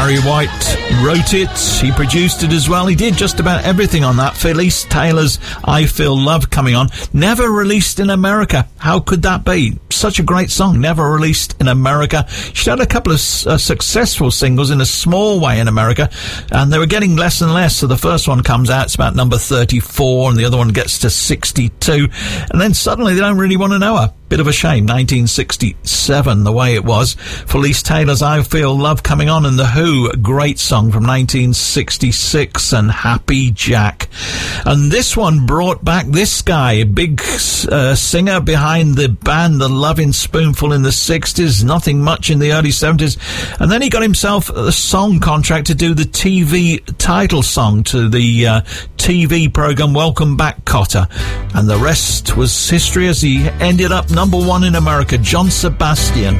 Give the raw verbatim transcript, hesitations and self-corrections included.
Barry White wrote it. He produced it as well. He did just about everything on that. Felice Taylor's I Feel Love Coming On. Never released in America. How could that be? Such a great song. Never released in America. She had a couple of uh, successful singles in a small way in America, and they were getting less and less. So the first one comes out, it's about number thirty-four, and the other one gets to sixty-two. And then suddenly they don't really want to know her. Bit of a shame. nineteen sixty-seven, the way it was. Felice Taylor's I Feel Love Coming On, and The Who, great song from nineteen sixty-six, and Happy Jack. And this one brought back this guy, big uh, singer behind the band The Lovin' Spoonful in the sixties, Nothing Much in the early seventies, and then he got himself a song contract to do the T V title song to the uh, T V program Welcome Back, Kotter. And the rest was history as he ended up number one in America, John Sebastian.